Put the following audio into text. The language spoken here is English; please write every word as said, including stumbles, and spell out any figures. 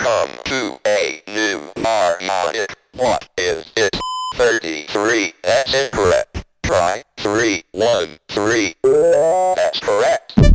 Welcome to a new harmonic. What is it? thirty-three. That's incorrect. Try three, one, three. That's correct.